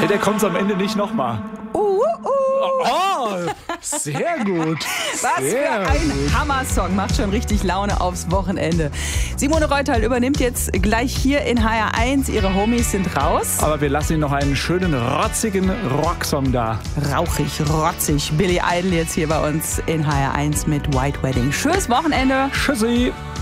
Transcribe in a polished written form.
Der kommt am Ende nicht nochmal. Oh, sehr gut. Was für ein Hammer-Song. Macht schon richtig Laune aufs Wochenende. Simone Reutal übernimmt jetzt gleich hier in HR1. Ihre Homies sind raus. Aber wir lassen Ihnen noch einen schönen, rotzigen Rocksong da. Rauchig, rotzig. Billy Idol jetzt hier bei uns in HR1 mit White Wedding. Schönes Wochenende. Tschüssi.